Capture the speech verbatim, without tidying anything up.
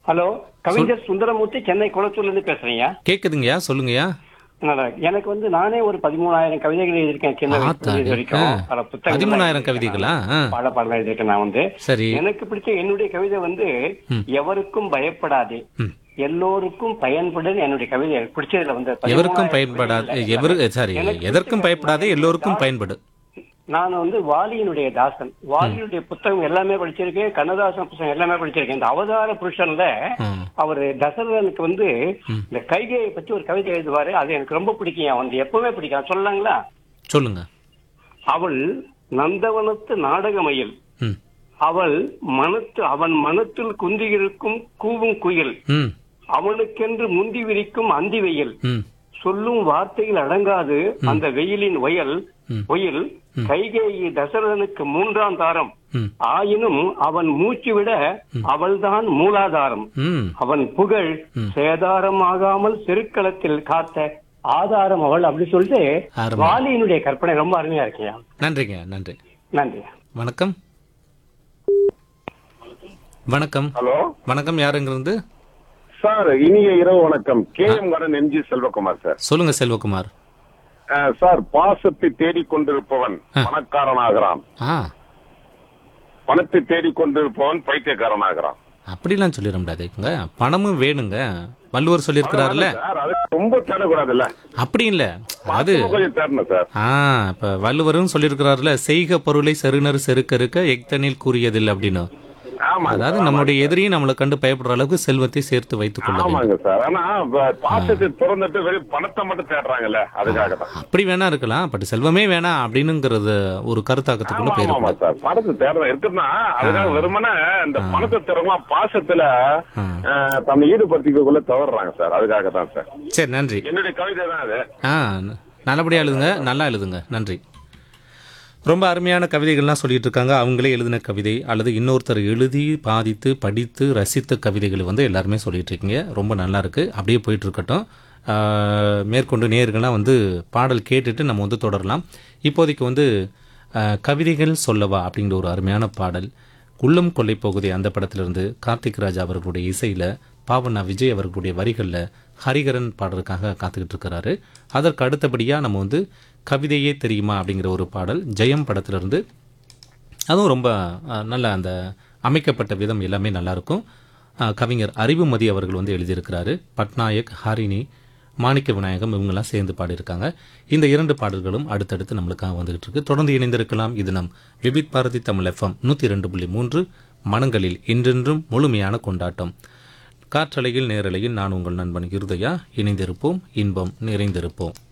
Hello, கவிஞர் சுந்தரமூர்த்தி, சென்னை குளத்தூர்ல இருந்து பேசுறீங்க. கேக்குதுங்கய்யா, சொல்லுங்கய்யா. நல்லா இருக்கு. எனக்கு வந்து நானே ஒரு பதிமூணாயிரம் கவிதைகள் எழுதியிருக்கேன் சின்ன வயசுல இது வரைக்கும். பல புத்தகங்கள் பதிமூணாயிரம் கவிதைகளா? பல பல எழுதியிருக்கேன் நான் வந்து. சரி. எனக்கு பிடிச்ச என்னுடைய கவிதை வந்து எவருக்கும் பயப்படாதே எல்லோருக்கும் பயன்படுன்னு என்னுடைய கவிதை எனக்கு பிடிச்சதுல வந்து எவருக்கும் பயன்படாது எவரு சாரி எதற்கும் பயப்படாதே எல்லோருக்கும் பயன்படு. நான் வந்து வாலியினுடைய தாசன். வாலியினுடைய புத்தகம் எல்லாமே படிச்சிருக்கேன். கண்ணதாசன் புத்தகம் எல்லாமே படிச்சிருக்கேன். இந்த அவதார புருஷன்ல அவரு தசரதனுக்கு வந்து இந்த கைகையை பத்தி ஒரு கவிதை எழுதுவாரு. அது எனக்கு ரொம்ப பிடிக்கும். வந்து எப்பவுமே பிடிக்கும். சொல்லலாங்களா? சொல்லுங்க. அவள் நந்தவனத்து நாடகமயில், அவள் மனத்து அவன் மனத்தில் குந்தியிருக்கும் கூவும் குயில், அவனுக்கென்று முந்தி விரிக்கும் அந்தி வெயில், சொல்லும் வார்த்தையில் அடங்காது அந்த வெயிலின் வயல் ஒயில், கைகேயி தசரதனுக்கு மூன்றாம் தாரம், ஆயினும் அவன் மூச்சு விட அவள்தான் மூலாதாரம், அவன் புகழ் சேதாரம் ஆகாமல் செருக்களத்தில் காத்த ஆதாரம் அவள். அப்படி சொல்லிட்டு வாலியினுடைய கற்பனை ரொம்ப அருமையா இருக்கியா. நன்றிங்க. நன்றி. நன்றி. வணக்கம். வணக்கம். ஹலோ, வணக்கம். யாருங்கிறது சார்? இனிய இரவு வணக்கம். கே எம் கடன் எம்ஜி செல்வகுமார் சார். சொல்லுங்க செல்வகுமார். சார், பாசத்தை தேடிக்கொண்டிருப்பவன் பணக்காரனாகிறான், பணத்தை தேடிக்கொண்டிருப்பவன் பைத்தியக்காரன் ஆகிறான். அப்படிலாம் சொல்லிட முடியாதுங்க. பணமும் வேணுங்க. வள்ளுவர் சொல்லியிருக்கிறாருல்ல, ரொம்ப தேடக்கூடாதுல்ல. அப்படி இல்ல, அது தேடணும் சார். ஆஹ் இப்ப வள்ளுவரும் சொல்லியிருக்கிறாருல, செய்க பொருளை செருணர் செருக்கருக்க எக்தனில் கூறியதில்லை அப்படின்னு. அதாவது நம்மளுடைய எதிரியும் நம்மளை கண்டு பயப்படுற அளவுக்கு செல்வத்தை சேர்த்து வைத்துக் கொள்ள வேண்டும் சார். ஆனா பாசத்தை திறந்துட்டு வெறும் பணத்தை மட்டும் தேடுறாங்கல்ல, அதுக்காக தான். அப்படி வேணா இருக்கலாம், பட் செல்வமே வேணாம் அப்படின்னுங்கிறது ஒரு கருத்தாக்கத்துக்குள்ள போயிருக்கும் சார். பணத்தை தேடுற இருக்குன்னா அதுக்காக வெறுமனே இந்த பணத்தை திறமா பாசத்துல தன்னை ஈடுபடுத்திக்கக்குள்ள தவறுறாங்க சார். அதுக்காக தான் சார். சரி, நன்றி. என்னுடைய கவிதை தான் அது. ஆஹ் நல்லபடியா எழுதுங்க, நல்லா எழுதுங்க. நன்றி. ரொம்ப அருமையான கவிதைகள்லாம் சொல்லிட்டு இருக்காங்க. அவங்களே எழுதின கவிதை அல்லது இன்னொருத்தர் எழுதி பாதித்து படித்து ரசித்த கவிதைகளை வந்து எல்லாருமே சொல்லிட்டு இருக்கீங்க. ரொம்ப நல்லா இருக்கு. அப்படியே போயிட்டு இருக்கட்டும். மேற்கொண்டு நேயர்கள்லாம் வந்து பாடல் கேட்டுட்டு நம்ம வந்து தொடரலாம். இப்போதைக்கு வந்து கவிதைகள் சொல்லவா அப்படிங்கிற ஒரு அருமையான பாடல், உள்ளம் கொள்ளை போகுதே அந்த படத்திலிருந்து கார்த்திக் ராஜா அவர்களுடைய இசையில் பாவனா விஜய் அவர்களுடைய வரிகளில் ஹரிகரன் பாடலுக்காக காத்துக்கிட்டு இருக்கிறாரு. அதற்கு அடுத்தபடியாக நம்ம வந்து கவிதையே தெரியுமா அப்படிங்கிற ஒரு பாடல் ஜெயம் படத்திலிருந்து, அதுவும் ரொம்ப நல்ல அந்த அமைக்கப்பட்ட விதம் எல்லாமே நல்லாயிருக்கும். கவிஞர் அறிவுமதி அவர்கள் வந்து எழுதியிருக்கிறாரு. பட்நாயக், ஹரிணி, மாணிக்க விநாயகம் இவங்கெல்லாம் சேர்ந்து பாடியிருக்காங்க. இந்த இரண்டு பாடல்களும் அடுத்தடுத்து நம்மளுக்காக வந்துகிட்டு இருக்கு. தொடர்ந்து இணைந்திருக்கலாம். இது நம் விபித் பாரதி தமிழ் எஃப்எம் நூற்றி ரெண்டு புள்ளி மூன்று, மனங்களில் இன்றென்றும் முழுமையான கொண்டாட்டம். காற்றலையில் நேரலையில் நான் உங்கள் நண்பன் இருதயா. இணைந்திருப்போம், இன்பம் நிறைந்திருப்போம்.